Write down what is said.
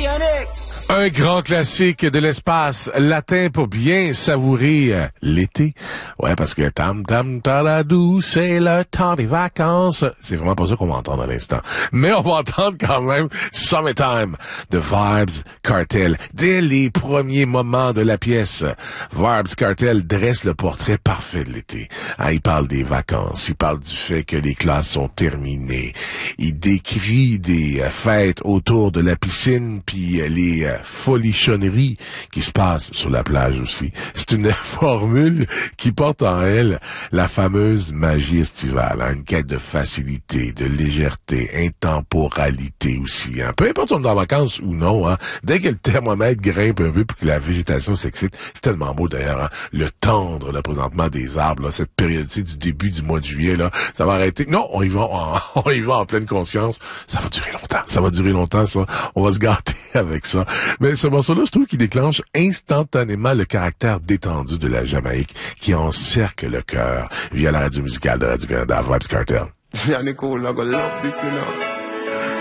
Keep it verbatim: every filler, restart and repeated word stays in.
Un grand classique de l'espace latin pour bien savourer euh, l'été. Ouais, parce que tam tam taradou, c'est le temps des vacances. C'est vraiment pas ça qu'on va entendre à l'instant. Mais on va entendre quand même Summertime de Vibes Cartel. Dès les premiers moments de la pièce, Vibes Cartel dresse le portrait parfait de l'été. Hein, il parle des vacances, il parle du fait que les classes sont terminées. Il décrit des euh, fêtes autour de la piscine, puis euh, les euh, folichonneries qui se passent sur la plage aussi. C'est une formule qui porte en elle la fameuse magie estivale, hein, une quête de facilité, de légèreté, intemporalité aussi. Hein. Peu importe si on est en vacances ou non, hein, dès que le thermomètre grimpe un peu puis que la végétation s'excite, c'est tellement beau d'ailleurs, hein, le tendre, là, présentement des arbres, là, cette période-ci du début du mois de juillet, là, ça va arrêter. Non, on y va en, on y va en pleine conscience. Ça va durer longtemps. Ça va durer longtemps, ça. On va se gâter avec ça. Mais ce morceau-là, je trouve qu'il déclenche instantanément le caractère détendu de la Jamaïque qui encercle le cœur via la radio musicale de Radio-Canada, Vibes Cartel. Yeah, Nicole, I gonna love this, you know.